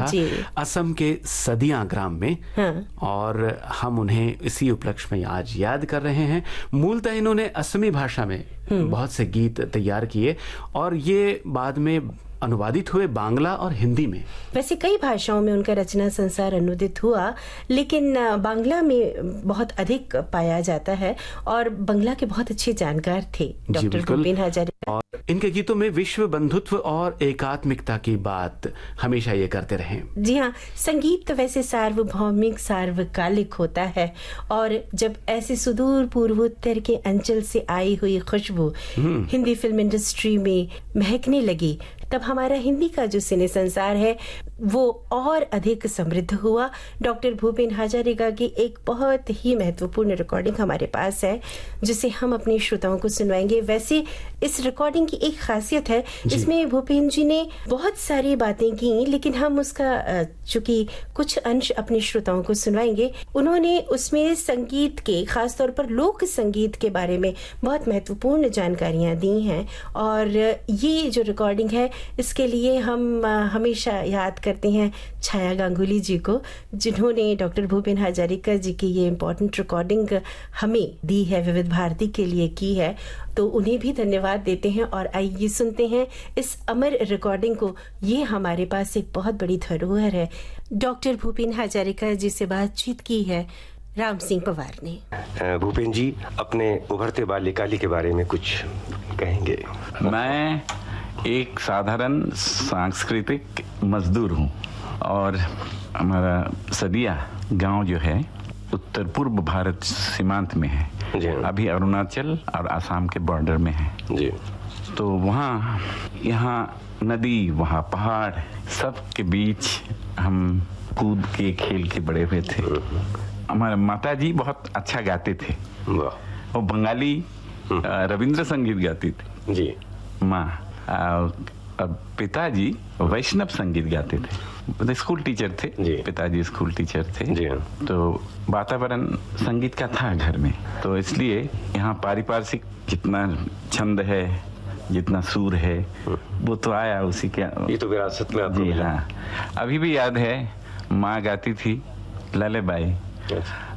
था असम के सदिया ग्राम में। हाँ। और हम उन्हें इसी उपलक्ष्य में आज याद कर रहे हैं। मूलतः इन्होंने असमी भाषा में बहुत से गीत तैयार किए और ये बाद में अनुवादित हुए बांग्ला और हिंदी में। वैसे कई भाषाओं में उनका रचना संसार अनुदित हुआ, लेकिन बांग्ला में बहुत अधिक पाया जाता है और बांग्ला के बहुत अच्छे जानकार थे डॉक्टर भूपेन हजारिका। और इनके गीतों में विश्व बंधुत्व और एकात्मिकता की बात हमेशा ये करते रहे। जी हाँ, संगीत तो वैसे सार्वभौमिक सार्वकालिक होता है और जब ऐसे सुदूर पूर्वोत्तर के अंचल से आई हुई खुशबू हिंदी फिल्म इंडस्ट्री में महकने लगी, तब हमारा हिंदी का जो सिने संसार है वो और अधिक समृद्ध हुआ। डॉक्टर भूपेन हजारिका की एक बहुत ही महत्वपूर्ण रिकॉर्डिंग हमारे पास है जिसे हम अपने श्रोताओं को सुनवाएंगे। वैसे इस रिकॉर्डिंग की एक खासियत है, इसमें भूपेन जी ने बहुत सारी बातें की, लेकिन हम उसका चूंकि कुछ अंश अपने श्रोताओं को सुनवाएंगे। उन्होंने उसमें संगीत के, खासतौर पर लोक संगीत के बारे में बहुत महत्वपूर्ण जानकारियां दी हैं और ये जो रिकॉर्डिंग है इसके लिए हम हमेशा याद करते हैं छाया गांगुली जी को, जिन्होंने डॉक्टर भूपेन हजारिका जी की ये इम्पोर्टेंट रिकॉर्डिंग हमें दी है, विविध भारती के लिए की है, तो उन्हें भी धन्यवाद देते हैं। और आइए सुनते हैं इस अमर रिकॉर्डिंग को। ये हमारे पास एक बहुत बड़ी धरोहर है। डॉक्टर भूपेन हजारिका जी से बातचीत की है राम सिंह पवार ने। भूपेन जी, अपने उभरते बाल्यकाल के बारे में कुछ कहेंगे? मैं एक साधारण सांस्कृतिक मजदूर हूँ और हमारा सदिया गांव जो है उत्तर पूर्व भारत सीमांत में है जी। अभी अरुणाचल और आसाम के बॉर्डर में है जी। तो वहाँ यहाँ नदी, वहाँ पहाड़, सब के बीच हम कूद के खेल के बड़े हुए थे। हमारे माता जी बहुत अच्छा गाते थे, वो बंगाली रविंद्र संगीत गाती थी जी माँ। पिताजी वैष्णव संगीत गाते थे, स्कूल टीचर थे जी। पिताजी स्कूल टीचर थे जी। तो वातावरण संगीत का था घर में, तो इसलिए यहाँ पारिपार्श्विक जितना छंद है, जितना सूर है, वो तो आया उसी के, ये तो विरासत में जी हाँ। अभी भी याद है माँ गाती थी ललेबाई,